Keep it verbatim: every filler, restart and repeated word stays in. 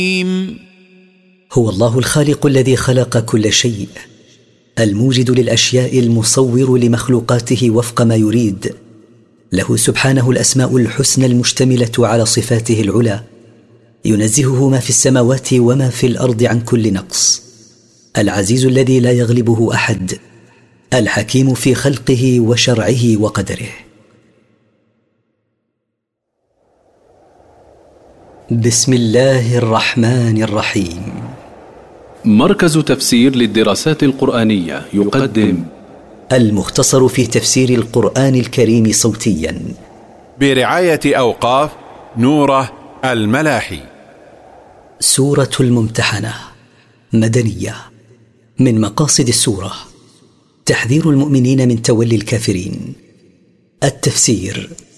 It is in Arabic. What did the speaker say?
هو الله الخالق الذي خلق كل شيء، الموجد للأشياء، المصور لمخلوقاته وفق ما يريد. له سبحانه الأسماء الحسنى المشتملة على صفاته العلى، ينزهه ما في السماوات وما في الأرض عن كل نقص. العزيز الذي لا يغلبه أحد، الحكيم في خلقه وشرعه وقدره. بسم الله الرحمن الرحيم. مركز تفسير للدراسات القرآنية يقدم المختصر في تفسير القرآن الكريم صوتيا برعاية أوقاف نوره الملاحي. سورة الممتحنة مدنية. من مقاصد السورة تحذير المؤمنين من تولي الكافرين. التفسير: